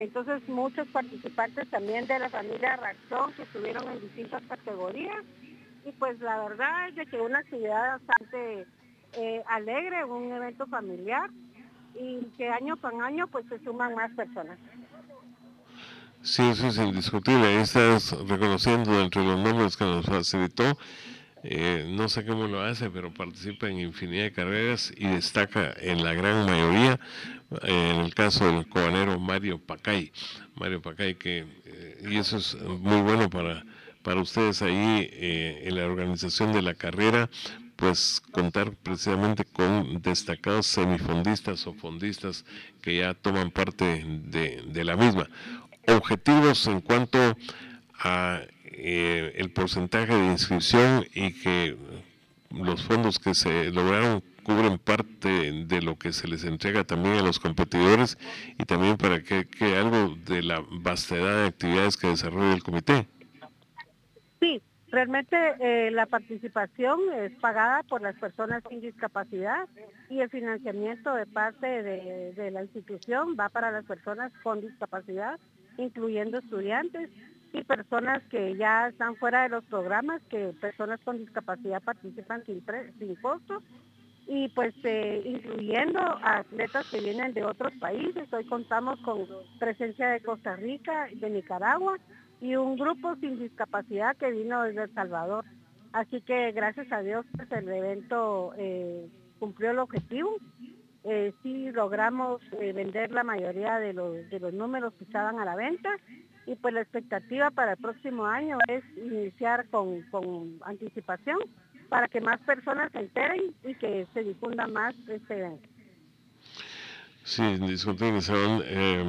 Entonces muchos participantes también de la familia Raxón que estuvieron en distintas categorías y pues la verdad es de que una actividad bastante alegre, un evento familiar y que año con año pues se suman más personas. Sí, eso es indiscutible. Ahí estás reconociendo entre los nombres que nos facilitó. No sé cómo lo hace, pero participa en infinidad de carreras y destaca en la gran mayoría. En el caso del cobanero Mario Pacay. Mario Pacay, y eso es muy bueno para ustedes ahí en la organización de la carrera, pues contar precisamente con destacados semifondistas o fondistas que ya toman parte de la misma. Objetivos en cuanto a el porcentaje de inscripción y que los fondos que se lograron cubren parte de lo que se les entrega también a los competidores y también para que algo de la vastedad de actividades que desarrolla el comité. Sí, realmente la participación es pagada por las personas sin discapacidad y el financiamiento de parte de la institución va para las personas con discapacidad, incluyendo estudiantes y personas que ya están fuera de los programas, que personas con discapacidad participan sin costo y pues incluyendo a atletas que vienen de otros países. Hoy contamos con presencia de Costa Rica, de Nicaragua y un grupo sin discapacidad que vino desde El Salvador. Así que gracias a Dios pues, el evento cumplió el objetivo. Sí logramos vender la mayoría de los números que estaban a la venta y pues la expectativa para el próximo año es iniciar con anticipación para que más personas se enteren y que se difunda más este evento. Sí, indiscutible, se van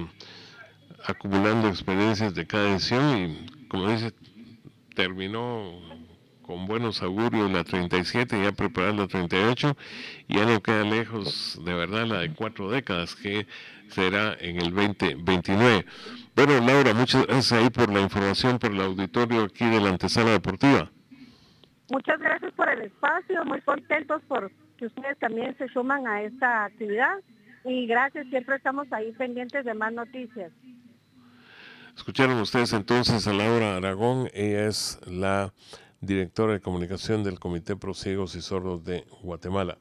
acumulando experiencias de cada edición y como dice, terminó con buenos augurios la 37, ya preparando la 38, y ya no queda lejos de verdad la de 4 décadas, que será en el 2029. Bueno, Laura, muchas gracias ahí por la información, por el auditorio aquí de la antesala deportiva. Muchas gracias por el espacio, muy contentos por que ustedes también se suman a esta actividad y gracias, siempre estamos ahí pendientes de más noticias. Escucharon ustedes entonces a Laura Aragón, ella es la directora de comunicación del Comité Pro Ciegos y Sordos de Guatemala.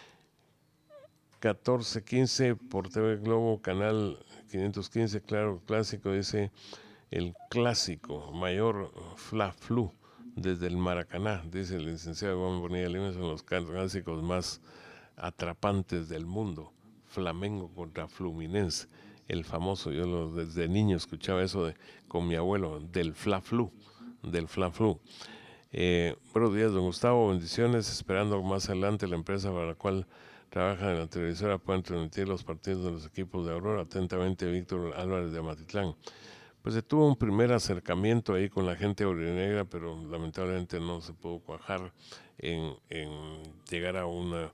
14:15 por TV Globo, canal 515, claro, clásico, dice el clásico mayor Fla Flu desde el Maracaná, dice el licenciado Juan Bonilla Lima, son los clásicos más atrapantes del mundo. Flamengo contra Fluminense, el famoso, desde niño escuchaba eso con mi abuelo, del Fla Flu, del Fla Flu. Buenos días, don Gustavo, bendiciones, esperando más adelante la empresa para la cual trabaja en la televisora puedan transmitir los partidos de los equipos de Aurora. Atentamente, Víctor Álvarez de Amatitlán. Pues se tuvo un primer acercamiento ahí con la gente aurinegra, pero lamentablemente no se pudo cuajar en llegar a una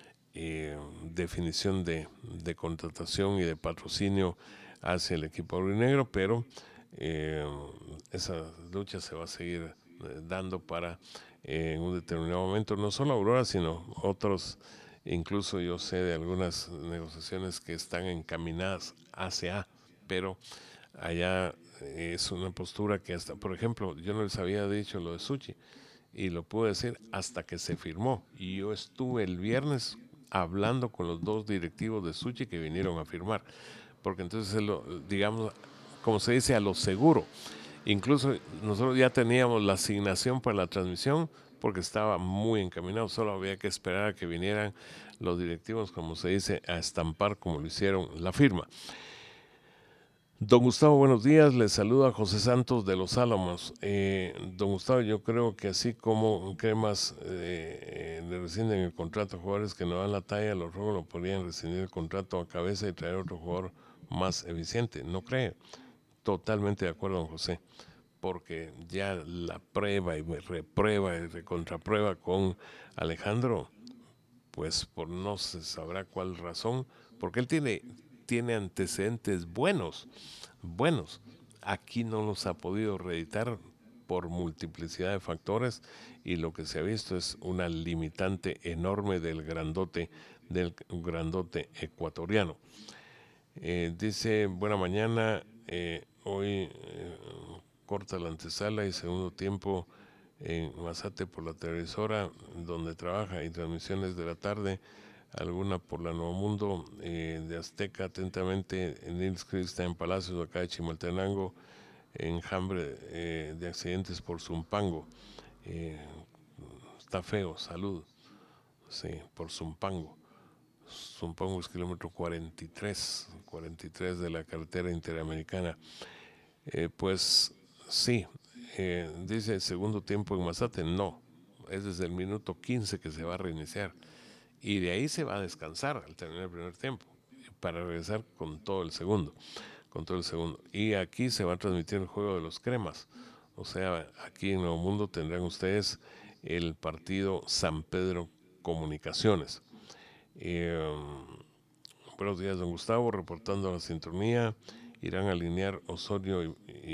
definición de contratación y de patrocinio hacia el equipo aurinegro, pero esa lucha se va a seguir dando para en un determinado momento, no solo Aurora, sino otros, incluso yo sé de algunas negociaciones que están encaminadas hacia, pero allá es una postura que hasta, por ejemplo, yo no les había dicho lo de Suchi, y lo pude decir hasta que se firmó, y yo estuve el viernes hablando con los dos directivos de Suchi que vinieron a firmar, porque entonces, digamos, como se dice, a lo seguro. Incluso nosotros ya teníamos la asignación para la transmisión porque estaba muy encaminado, solo había que esperar a que vinieran los directivos, como se dice, a estampar como lo hicieron la firma. Don Gustavo, buenos días. Les saluda José Santos de Los Álamos. Don Gustavo, yo creo que así como Cremas le rescinden el contrato a jugadores que no dan la talla, los Rojos lo podrían rescindir el contrato a cabeza y traer otro jugador más eficiente. ¿No cree? Totalmente de acuerdo, don José, porque ya la prueba y reprueba y recontraprueba con Alejandro, pues por no se sabrá cuál razón, porque él tiene antecedentes buenos. Aquí no los ha podido reeditar por multiplicidad de factores y lo que se ha visto es una limitante enorme del grandote ecuatoriano. Dice, buena mañana, hoy corta la antesala y segundo tiempo en Mazate por la televisora donde trabaja y transmisiones de la tarde, alguna por la Nuevo Mundo de Azteca, atentamente Nils Christian Palacios acá de Chimaltenango, enjambre de accidentes por Zumpango. Eh, Está feo, salud, sí, por Zumpango. Zumpango es kilómetro 43 de la carretera interamericana. Pues sí, dice segundo tiempo en Mazate, no, es desde el minuto 15 que se va a reiniciar y de ahí se va a descansar al terminar el primer tiempo para regresar con todo el segundo. Y aquí se va a transmitir el juego de los cremas, o sea, aquí en Nuevo Mundo tendrán ustedes el partido San Pedro Comunicaciones. Eh, Buenos días, don Gustavo, reportando la sintonía. Irán a alinear Osorio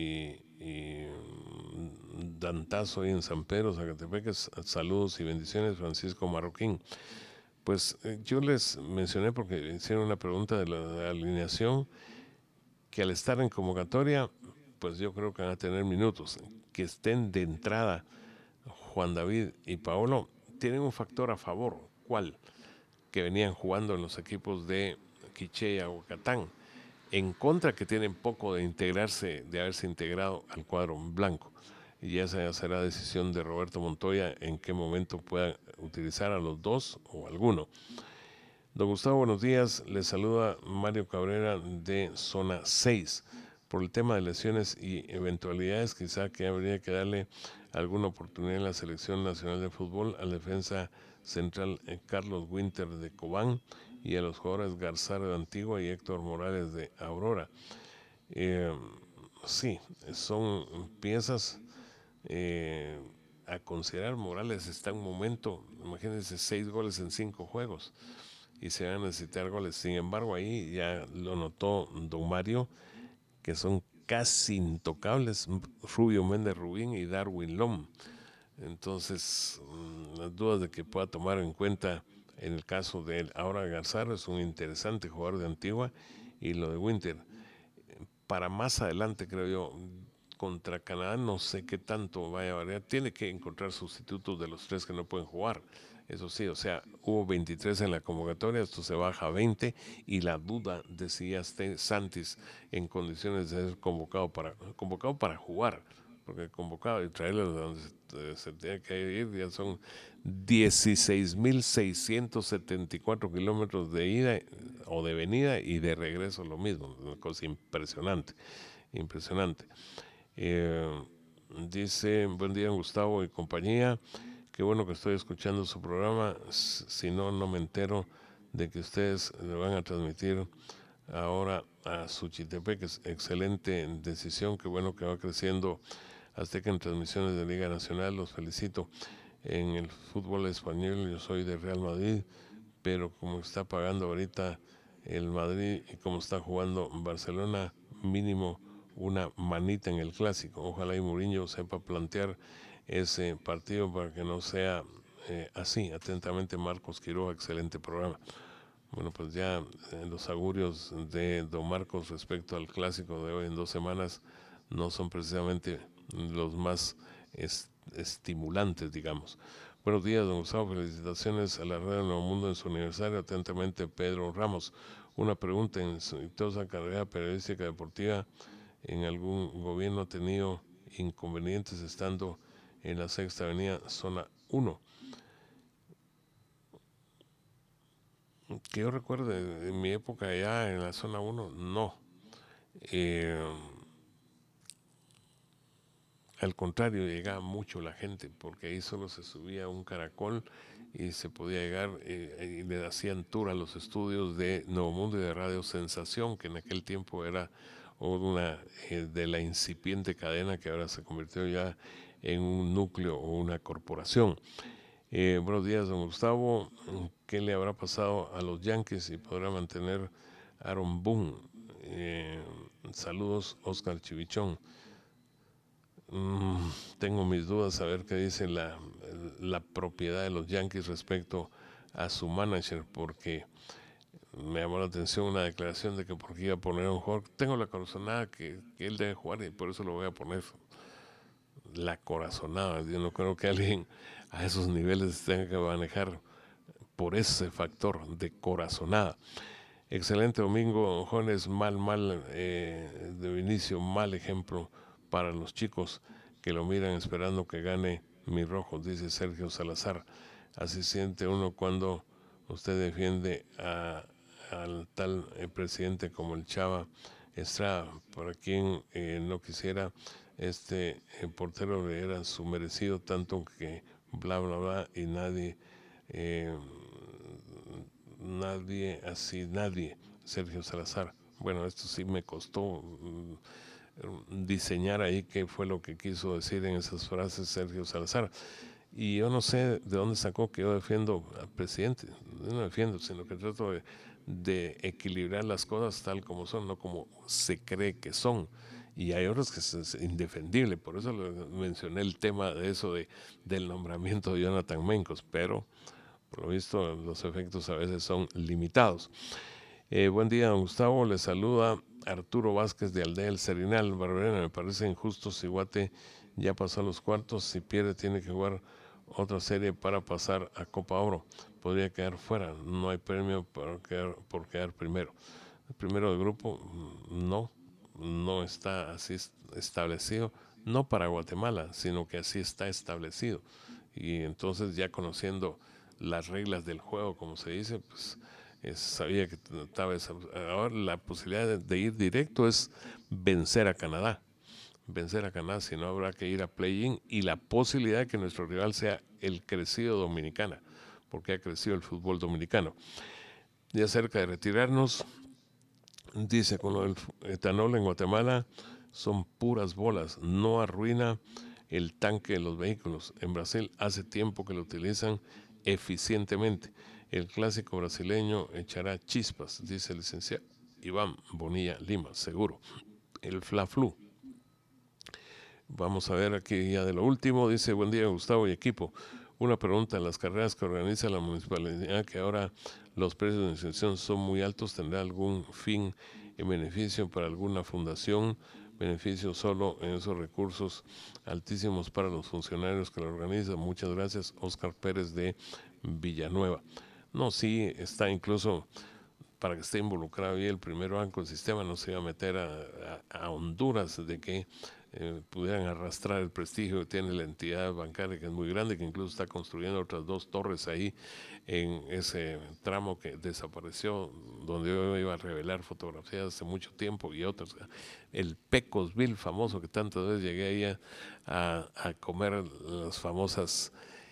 y Dantazo ahí en San Pedro, Zacatepeques. Saludos y bendiciones, Francisco Marroquín. Pues yo les mencioné porque hicieron una pregunta de la alineación, que al estar en convocatoria, pues yo creo que van a tener minutos. Que estén de entrada Juan David y Paolo, tienen un factor a favor. ¿Cuál? Que venían jugando en los equipos de Quiché y Aguacatán. En contra, que tienen poco de integrarse, de haberse integrado al cuadro blanco. Y ya esa será decisión de Roberto Montoya en qué momento pueda utilizar a los dos o alguno. Don Gustavo, buenos días. Les saluda Mario Cabrera de Zona 6. Por el tema de lesiones y eventualidades, quizá que habría que darle alguna oportunidad en la Selección Nacional de Fútbol al defensa central Carlos Winter de Cobán y a los jugadores Garzaro de Antigua y Héctor Morales de Aurora. Eh, sí, son piezas a considerar. Morales está en un momento, imagínense, 6 goles en 5 juegos y se van a necesitar goles. Sin embargo, ahí ya lo notó don Mario, que son casi intocables Rubio Méndez Rubín y Darwin Lom. Entonces, las dudas de que pueda tomar en cuenta en el caso de él. Ahora Garzaro es un interesante jugador de Antigua y lo de Winter. Para más adelante, creo yo, contra Canadá no sé qué tanto vaya a variar. Tiene que encontrar sustitutos de los 3 que no pueden jugar. Eso sí, o sea, hubo 23 en la convocatoria, esto se baja a 20 y la duda de si ya esté Santis en condiciones de ser convocado para jugar, porque convocado y traerlo de donde se tiene que ir ya son 16.674 kilómetros de ida o de venida y de regreso lo mismo, una cosa impresionante, impresionante. Eh, Dice, buen día Gustavo y compañía, qué bueno que estoy escuchando su programa, si no, no me entero de que ustedes le van a transmitir ahora a Suchitepec, es excelente decisión, qué bueno que va creciendo Azteca en transmisiones de Liga Nacional, los felicito. En el fútbol español yo soy de Real Madrid, pero como está pagando ahorita el Madrid y como está jugando Barcelona, mínimo una manita en el clásico. Ojalá y Mourinho sepa plantear ese partido para que no sea así. Atentamente, Marcos Quiroga, excelente programa. Bueno, pues ya los augurios de don Marcos respecto al clásico de hoy en 2 semanas no son precisamente los más estimulantes, digamos. Buenos días, don Gustavo. Felicitaciones a la Radio Nuevo Mundo en su aniversario. Atentamente, Pedro Ramos. Una pregunta: en su exitosa carrera periodística deportiva, ¿en algún gobierno ha tenido inconvenientes estando en la Sexta Avenida, zona 1? Que yo recuerde, en mi época allá en la zona 1, no. Eh, Al contrario, llegaba mucho la gente, porque ahí solo se subía un caracol y se podía llegar y le hacían tour a los estudios de Nuevo Mundo y de Radio Sensación, que en aquel tiempo era una de la incipiente cadena que ahora se convirtió ya en un núcleo o una corporación. Buenos días, don Gustavo. ¿Qué le habrá pasado a los Yankees y podrá mantener Aaron Boone? Saludos, Oscar Chivichón. Tengo mis dudas a ver qué dice la propiedad de los Yankees respecto a su manager, porque me llamó la atención una declaración de que porque iba a poner a un jugador, tengo la corazonada que él debe jugar y por eso lo voy a poner. La corazonada, yo no creo que alguien a esos niveles tenga que manejar por ese factor de corazonada. Excelente domingo, jóvenes, de inicio, mal ejemplo para los chicos que lo miran esperando que gane mi rojo, dice Sergio Salazar. Así siente uno cuando usted defiende al tal presidente como el Chava Estrada, para quien no quisiera portero era su merecido, tanto que bla bla bla y eh, nadie, Sergio Salazar. Bueno, esto sí me costó diseñar ahí qué fue lo que quiso decir en esas frases Sergio Salazar. Y yo no sé de dónde sacó que yo defiendo al presidente. Yo no defiendo, sino que trato de equilibrar las cosas tal como son, no como se cree que son. Y hay otros que es indefendible. Por eso mencioné el tema de eso del nombramiento de Jonathan Mencos. Pero, por lo visto, los efectos a veces son limitados. Buen día, don Gustavo. Le saluda Arturo Vázquez de Aldea El Serinal. Barberena, me parece injusto si Guate ya pasó a los cuartos. Si pierde, tiene que jugar otra serie para pasar a Copa Oro. Podría quedar fuera. No hay premio por quedar primero. El primero del grupo, no está así establecido. No para Guatemala, sino que así está establecido. Y entonces, ya conociendo las reglas del juego, como se dice, pues sabía que estaba ahora la posibilidad de ir directo es vencer a Canadá, si no habrá que ir a play-in, y la posibilidad de que nuestro rival sea el crecido Dominicana, porque ha crecido el fútbol dominicano. Ya cerca de retirarnos, dice, con lo del etanol en Guatemala son puras bolas, no arruina el tanque de los vehículos. En Brasil hace tiempo que lo utilizan eficientemente. El clásico brasileño echará chispas, dice el licenciado Iván Bonilla Lima, seguro. El Fla-Flu. Vamos a ver aquí ya de lo último. Dice, buen día Gustavo y equipo. Una pregunta, en las carreras que organiza la municipalidad, que ahora los precios de inscripción son muy altos, ¿tendrá algún fin en beneficio para alguna fundación? Beneficio solo en esos recursos altísimos para los funcionarios que lo organizan. Muchas gracias, Oscar Pérez de Villanueva. No, sí, está incluso para que esté involucrado ahí el primer banco del sistema, no se iba a meter a Honduras de que pudieran arrastrar el prestigio que tiene la entidad bancaria, que es muy grande, que incluso está construyendo otras 2 torres ahí en ese tramo que desapareció, donde yo iba a revelar fotografías hace mucho tiempo, y otras. El Pecosville famoso, que tantas veces llegué ahí a comer las famosas,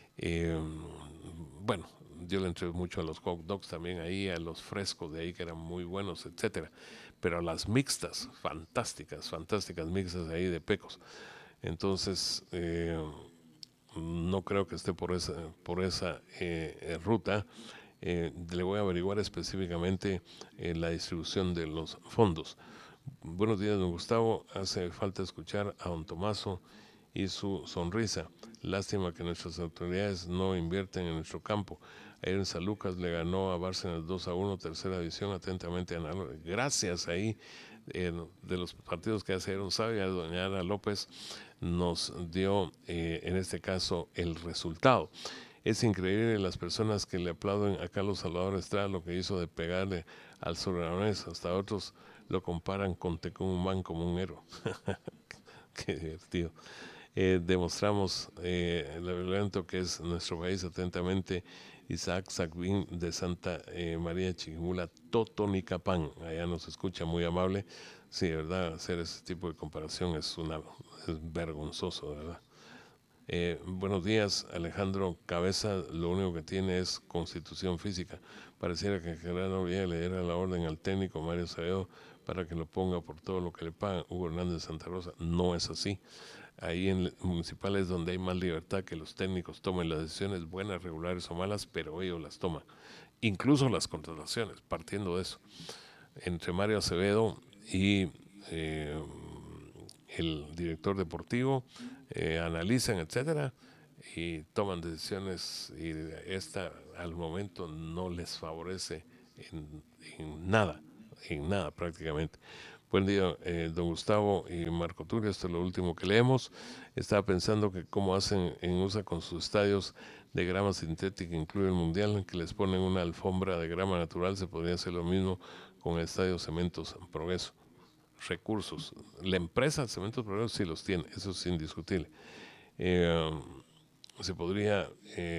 bueno, yo le entré mucho a los hot dogs también ahí, a los frescos de ahí que eran muy buenos, etcétera. Pero a las mixtas, fantásticas mixtas ahí de Pecos. Entonces, no creo que esté por esa ruta. Le voy a averiguar específicamente la distribución de los fondos. Buenos días, don Gustavo. Hace falta escuchar a don Tomaso y su sonrisa. Lástima que nuestras autoridades no invierten en nuestro campo. Ayer en San Lucas le ganó a Bárcenas 2-1, tercera división. Atentamente, Ana. Gracias ahí de los partidos que hace un sabia, doña Ana López nos dio en este caso el resultado. Es increíble las personas que le aplauden a Carlos Salvador Estrada lo que hizo de pegarle al Soranés. Hasta otros lo comparan con Tecumán como un héroe. Qué divertido. Demostramos lo violento que es nuestro país. Atentamente, Isaac Sacbín de Santa María Chiquimula, Totonicapán. Allá nos escucha, muy amable. Sí, de verdad, hacer ese tipo de comparación es vergonzoso, de verdad. Buenos días, Alejandro Cabeza. Lo único que tiene es constitución física. Pareciera que Gerardo Noriega le diera la orden al técnico Mario Acevedo para que lo ponga por todo lo que le pagan. Hugo Hernández de Santa Rosa. No es así. Ahí en municipales donde hay más libertad que los técnicos tomen las decisiones, buenas, regulares o malas, pero ellos las toman. Incluso las contrataciones, partiendo de eso. Entre Mario Acevedo y el director deportivo analizan, etcétera, y toman decisiones, y esta al momento no les favorece en nada prácticamente. Buen día, don Gustavo y Marco Tulio. Esto es lo último que leemos. Estaba pensando que cómo hacen en USA con sus estadios de grama sintética, incluye el Mundial, que les ponen una alfombra de grama natural. Se podría hacer lo mismo con el estadio Cementos Progreso. Recursos. La empresa Cementos Progreso sí los tiene, eso es indiscutible. Se podría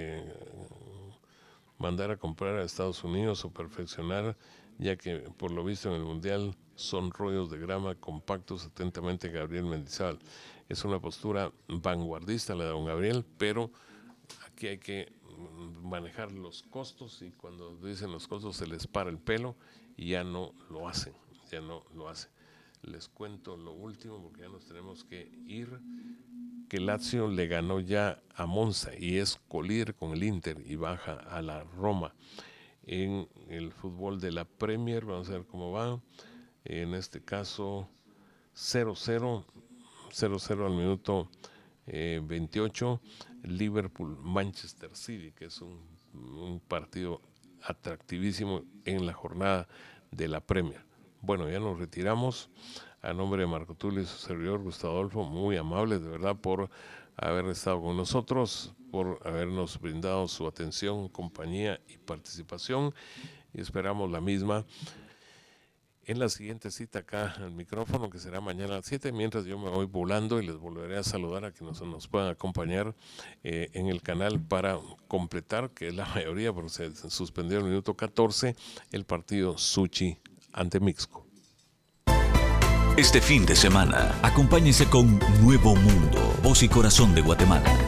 mandar a comprar a Estados Unidos o perfeccionar, ya que por lo visto en el Mundial son rollos de grama compactos. Atentamente, Gabriel Mendizábal. Es una postura vanguardista la de don Gabriel, pero aquí hay que manejar los costos, y cuando dicen los costos se les para el pelo y ya no lo hacen. Les cuento lo último porque ya nos tenemos que ir, que Lazio le ganó ya a Monza y es colíder con el Inter y baja a la Roma. En el fútbol de la Premier, vamos a ver cómo va. En este caso 0-0 al minuto 28, Liverpool-Manchester City, que es un partido atractivísimo en la jornada de la Premier. Bueno, ya nos retiramos. A nombre de Marco Tulio y su servidor Gustavo Adolfo, muy amables de verdad por haber estado con nosotros, por habernos brindado su atención, compañía y participación, y esperamos la misma en la siguiente cita acá al micrófono, que será mañana a las 7, mientras yo me voy volando y les volveré a saludar a quienes nos puedan acompañar en el canal para completar, que es la mayoría porque se suspendió en el minuto 14, el partido Suchi ante Mixco. Este fin de semana, acompáñense con Nuevo Mundo, Voz y Corazón de Guatemala.